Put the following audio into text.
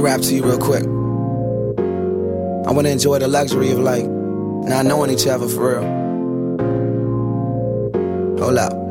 rap to you real quick. I wanna enjoy the luxury of like not knowing each other for real. Hold up.